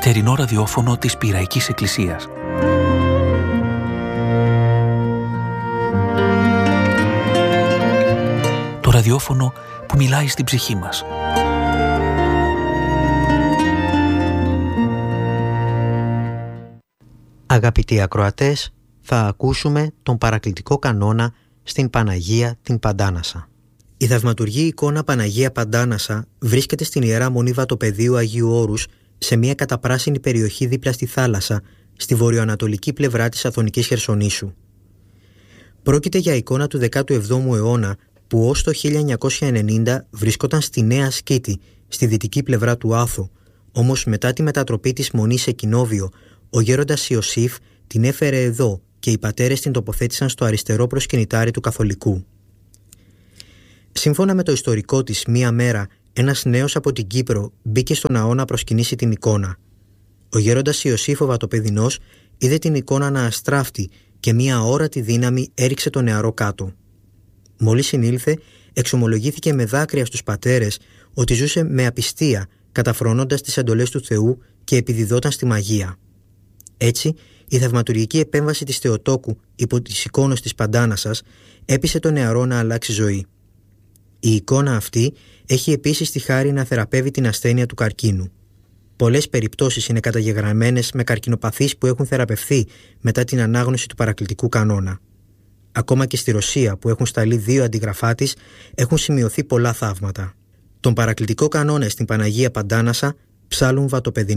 νυχτερινό ραδιόφωνο της Πειραϊκής Εκκλησίας. Το ραδιόφωνο που μιλάει στην ψυχή μας. Αγαπητοί ακροατές, θα ακούσουμε τον παρακλητικό κανόνα στην Παναγία την Παντάνασα. Η θαυματουργή εικόνα Παναγία Παντάνασα βρίσκεται στην Ιερά Μονή Βατοπεδίου Αγίου Όρους, σε μια καταπράσινη περιοχή δίπλα στη θάλασσα, στη βορειοανατολική πλευρά της Αθωνικής Χερσονήσου. Πρόκειται για εικόνα του 17ου αιώνα που ως το 1990 βρίσκονταν στη Νέα Σκήτη, στη δυτική πλευρά του Άθου, όμως μετά τη μετατροπή της μονής σε κοινόβιο, ο γέροντας Ιωσήφ την έφερε εδώ και οι πατέρες την τοποθέτησαν στο αριστερό προσκυνητάρι του Καθολικού. Σύμφωνα με το ιστορικό της, μία μέρα ένας νέος από την Κύπρο μπήκε στο ναό να προσκυνήσει την εικόνα. Ο γέροντας Ιωσήφ ο Βατοπεδινός είδε την εικόνα να αστράφτει και μία αόρατη δύναμη έριξε τον νεαρό κάτω. Μόλις συνήλθε, εξομολογήθηκε με δάκρυα στους πατέρες ότι ζούσε με απιστία, καταφρονώντας τις εντολές του Θεού και επιδιδόταν στη μαγεία. Έτσι, η θαυματουργική επέμβαση της Θεοτόκου υπό τις εικόνες της Παντάνασας έπεισε τον νεαρό να αλλάξει ζωή. Η εικόνα αυτή έχει επίσης τη χάρη να θεραπεύει την ασθένεια του καρκίνου. Πολλές περιπτώσεις είναι καταγεγραμμένες με καρκινοπαθείς που έχουν θεραπευθεί μετά την ανάγνωση του παρακλητικού κανόνα. Ακόμα και στη Ρωσία, που έχουν σταλεί 2 αντιγραφά της, έχουν σημειωθεί πολλά θαύματα. Τον παρακλητικό κανόνα στην Παναγία Παντάνασα ψάλλουν βατοπεδινοί